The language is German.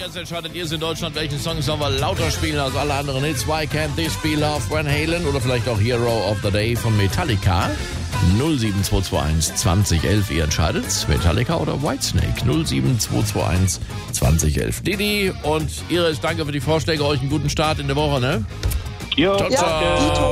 jetzt entscheidet ihr es in Deutschland, welchen Song sollen wir lauter spielen als alle anderen Hits. Why Can't This Be Love, Van Halen oder vielleicht auch Hero of the Day von Metallica. 07221 2011, ihr entscheidet, Metallica oder Whitesnake. 07221 2011. Didi und Iris, danke für die Vorschläge, euch einen guten Start in der Woche, ne? Jo, ciao, ciao.